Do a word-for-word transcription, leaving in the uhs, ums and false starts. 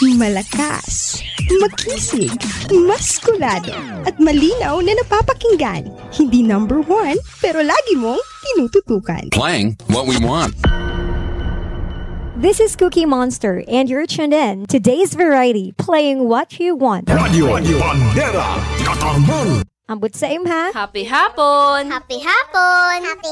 Malakas, makisig, maskulado, at malinaw na napapakinggan. Hindi number one, pero lagi mong tinututukan. Playing what we want. This is Cookie Monster, and you're tuned in to Today's Variety, playing what you want. Radio, Radio Bandera, Katarman. Ambot sa imha. Happy hapon! Happy hapon! Happy